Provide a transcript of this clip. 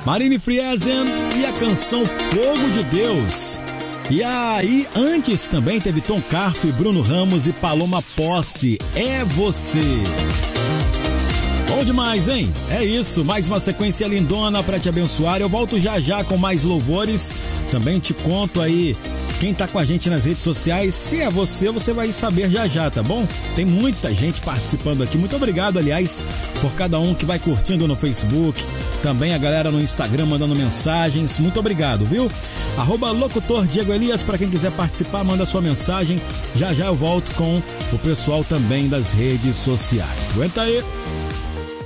Marine Friesen e a canção Fogo de Deus. E aí, antes também teve Tom Carf, Bruno Ramos e Paloma Posse, É Você. Bom demais, hein? É isso, mais uma sequência lindona pra te abençoar. Eu volto já já com mais louvores. Também te conto aí quem tá com a gente nas redes sociais. Se é você, você vai saber já já, tá bom? Tem muita gente participando aqui. Muito obrigado, aliás, por cada um que vai curtindo no Facebook. Também a galera no Instagram mandando mensagens. Muito obrigado, viu? @locutor Diego Elias, para quem quiser participar, manda sua mensagem. Já já eu volto com o pessoal também das redes sociais. Aguenta aí!